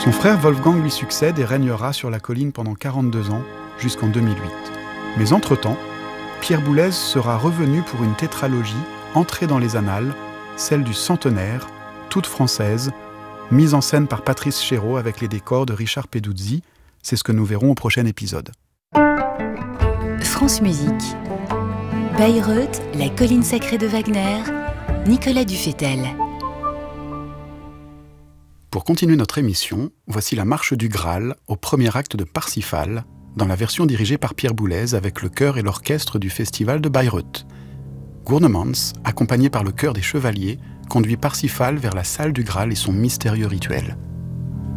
Son frère Wolfgang lui succède et régnera sur la colline pendant 42 ans, jusqu'en 2008. Mais entre-temps, Pierre Boulez sera revenu pour une tétralogie entrée dans les annales, celle du centenaire, toute française, mise en scène par Patrice Chéreau avec les décors de Richard Peduzzi. C'est ce que nous verrons au prochain épisode. France Musique. Bayreuth, la colline sacrée de Wagner, Nicolas Dufetel. Pour continuer notre émission, voici la marche du Graal au premier acte de Parsifal, dans la version dirigée par Pierre Boulez avec le chœur et l'orchestre du festival de Bayreuth. Gurnemans, accompagné par le chœur des chevaliers, conduit Parsifal vers la salle du Graal et son mystérieux rituel.